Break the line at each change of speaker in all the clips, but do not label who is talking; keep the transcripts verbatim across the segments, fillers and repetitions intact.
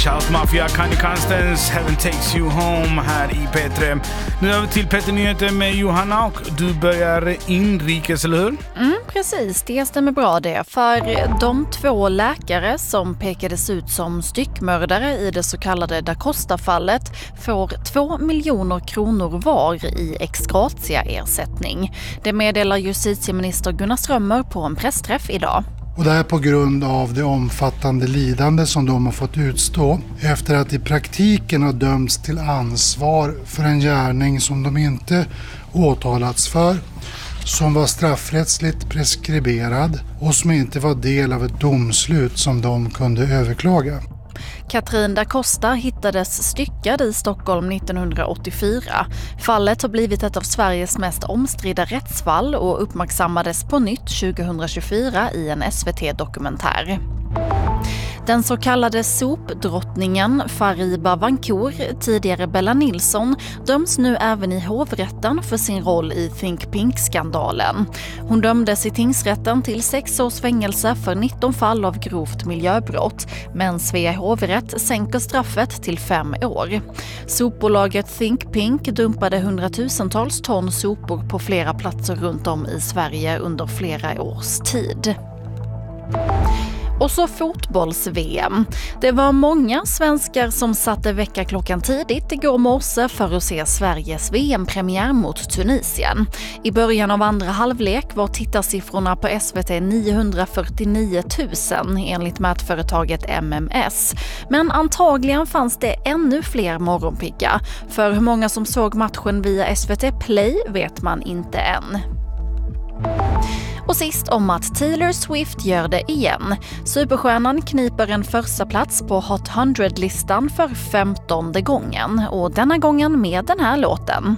Swedish House Mafia, Kanye Constance, Heaven Takes You Home här i P tre. Nu över till Petter Nyheter med Johanna och du börjar inrikes, eller hur?
Mm, precis, det stämmer bra det. För de två läkare som pekades ut som styckmördare i det så kallade Da Costa-fallet får två miljoner kronor var i ex gratia-ersättning. Det meddelar justitieminister Gunnar Strömmer på en pressträff idag.
Och det är på grund av det omfattande lidande som de har fått utstå efter att i praktiken ha dömts till ansvar för en gärning som de inte åtalats för, som var straffrättsligt preskriberad och som inte var del av ett domslut som de kunde överklaga.
Katrin da Costa hittades styckad i Stockholm nittonhundraåttiofyra. Fallet har blivit ett av Sveriges mest omstridda rättsfall och uppmärksammades på nytt tjugohundratjugofyra i en S V T-dokumentär. Den så kallade sopdrottningen Fariba Vancour, tidigare Bella Nilsson, döms nu även i hovrätten för sin roll i Think Pink-skandalen. Hon dömdes i tingsrätten till sex års fängelse för nitton fall av grovt miljöbrott, men Svea hovrätt sänker straffet till fem år. Sopbolaget Think Pink dumpade hundratusentals ton sopor på flera platser runt om i Sverige under flera års tid. Och så fotbolls-V M. Det var många svenskar som satte väckarklockan tidigt igår morse för att se Sveriges V M-premiär mot Tunisien. I början av andra halvlek var tittarsiffrorna på S V T niohundrafyrtionio tusen enligt mätföretaget M M S. Men antagligen fanns det ännu fler morgonpigga. För hur många som såg matchen via S V T Play vet man inte än. Och sist om att Taylor Swift gör det igen. Superstjärnan kniper en första plats på Hot hundra-listan för femtonde gången. Och denna gången med den här låten.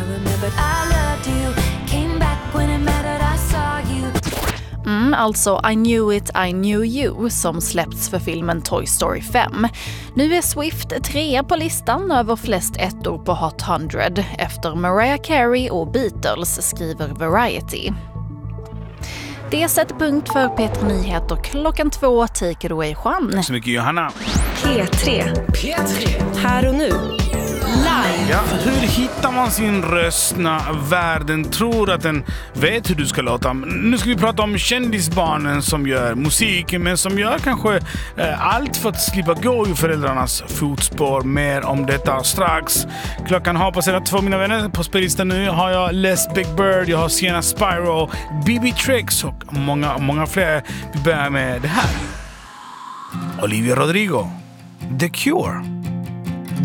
Mm, alltså I knew it, I knew you som släppts för filmen Toy Story fem. Nu är Swift trea på listan över flest ettor på Hot hundra efter Mariah Carey och Beatles, skriver Variety. Det sätter punkt för P tre Nyheter klockan två. Take it away, Juan.
Tack så mycket, Johanna.
P tre. P tre. Här och nu. Live.
Ja, hur hittar man sin röst när världen tror att den vet hur du ska låta? Nu ska vi prata om kändisbarnen som gör musik, men som gör kanske eh, allt för att slippa gå i föräldrarnas fotspår. Mer om detta strax. Klockan har passerat två, mina vänner. På spellistan nu har jag Les Big Bird, jag har Sienna Spyro, B B Tricks och många, många fler. Vi börjar med det här. Olivia Rodrigo, The Cure.